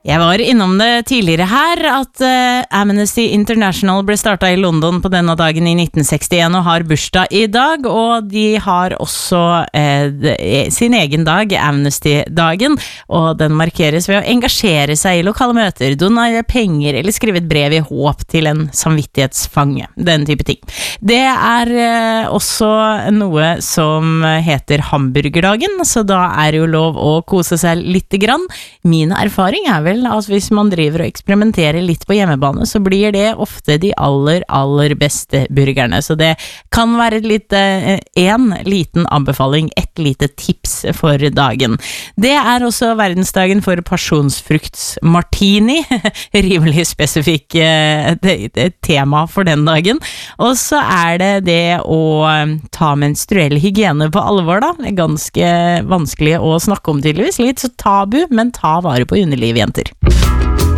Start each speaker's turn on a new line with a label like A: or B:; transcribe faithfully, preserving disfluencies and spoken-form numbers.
A: Jeg var innom det tidligere her, at uh, Amnesty International ble startet i London på denne dagen i nitten sekstien og har bursdag i dag, og de har også uh, de, sin egen dag, Amnesty-dagen, og den markeres ved å engasjere seg i lokale møter, donere penger eller skrive et brev i håp til en samvittighetsfange, den type ting. Det er uh, også noe som heter hamburgerdagen, så da er jo lov å kose seg litt grann. Min erfaring er vel at hvis man driver og eksperimenterer litt på hjemmebane, så blir det ofte de aller, aller beste burgerne. Så det kan være et lite, en liten anbefaling, et lite tips for dagen. Det er også verdensdagen for pasjonsfruktsmartini, rimelig spesifikk eh, tema for den dagen. Og så er det det å ta menstruell hygiene på alvor da, det er ganske vanskelig å snakke om tydeligvis, litt så tabu, men ta vare på underliv, jenter.